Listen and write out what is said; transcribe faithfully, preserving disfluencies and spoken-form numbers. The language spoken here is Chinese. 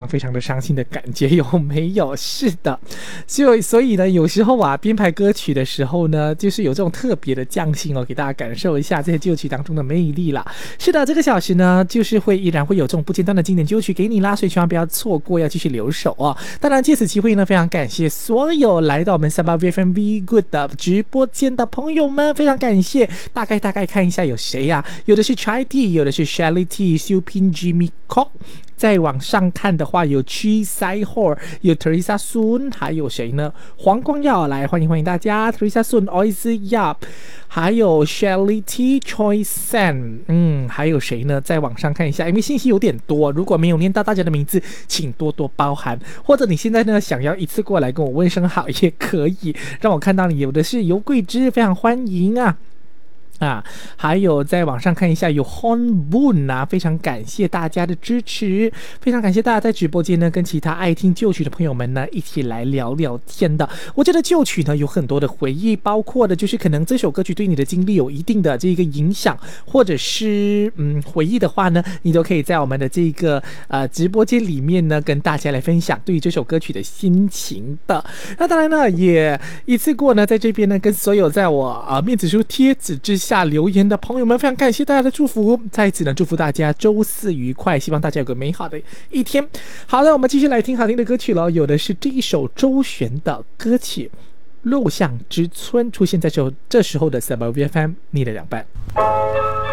非常的伤心的感觉，有没有？是的，就所以呢，有时候啊，编排歌曲的时候呢，就是有这种特别的匠心哦，给大家感受一下这些旧曲当中的魅力啦。是的，这个小时呢，就是会依然会有这种不间断的经典旧曲给你啦，所以千万不要错过，要继续留守哦。当然，借此机会呢，非常感谢所有来到我们三八 V F M V Good 的直播间的朋友们，非常感谢。大概大概看一下有谁呀、啊？有的是 Chai T， 有的是 Shelly T， 修拼 Jimmy Cock。再往上看的话，有 Chi Sai Hor， 有 Teresa Sun， 还有谁呢？黄光耀来，欢迎欢迎大家 ，Teresa Sun、Oiz Yap， 还有 Shelly T、Choi San， 嗯，还有谁呢？再往上看一下，因为信息有点多，如果没有念到大家的名字，请多多包涵。或者你现在呢想要一次过来跟我问声好也可以，让我看到你。有的是尤桂枝，非常欢迎啊。啊，还有在网上看一下有 Hon Boon 啊，非常感谢大家的支持，非常感谢大家在直播间呢跟其他爱听旧曲的朋友们呢一起来聊聊天的。我觉得旧曲呢有很多的回忆，包括的就是可能这首歌曲对你的经历有一定的这个影响，或者是嗯回忆的话呢，你都可以在我们的这个呃直播间里面呢跟大家来分享对于这首歌曲的心情的。那当然呢也一次过呢在这边呢跟所有在我啊、呃、面子书贴纸之下下留言的朋友们，非常感谢大家的祝福，再一次呢祝福大家周四愉快，希望大家有个美好的一天。好的，我们继续来听好听的歌曲了，有的是这一首周璇的歌曲《肉巷之村》，出现在这这时候的 Summer V F M 你的两半。